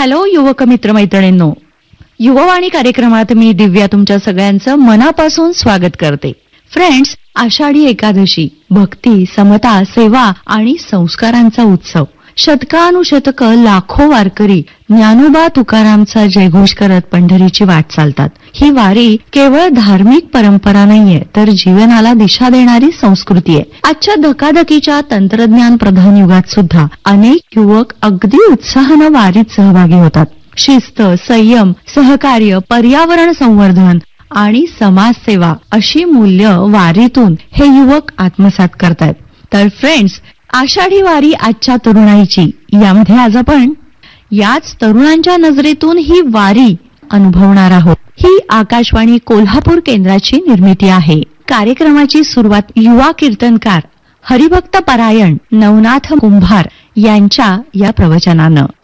Hello युवक मित्रमैत्रिणींनो, युववाणी कार्यक्रमात मी दिव्या तुमच्या सगळ्यांचं मनापासून स्वागत करते. फ्रेंड्स, आषाढी एकादशी भक्ती, समता, सेवा आणि संस्कारांचा उत्सव. शतकानुशतकं लाखो वारकरी ज्ञानोबा तुकारामचा जयघोष करत पंढरीची वाट चालतात. ही वारी केवळ धार्मिक परंपरा नाहीये, तर जीवनाला दिशा देणारी संस्कृती आहे. आजच्या धकाधकीच्या तंत्रज्ञान प्रधान युगात सुद्धा अनेक युवक अगदी उत्साहानं वारीत सहभागी होतात. शिस्त, संयम, सहकार्य, पर्यावरण संवर्धन आणि समाजसेवा अशी मूल्य वारीतून हे युवक आत्मसात करतात. तर फ्रेंड्स, आषाढी वारी आजच्या तरुणाईची यामध्ये आज आपण याच तरुणांच्या नजरेतून ही वारी अनुभवणार आहोत. ही आकाशवाणी कोल्हापूर केंद्राची निर्मिती आहे. कार्यक्रमाची सुरुवात युवा कीर्तनकार हरिभक्त परायण नवनाथ कुंभार यांच्या या प्रवचनानं.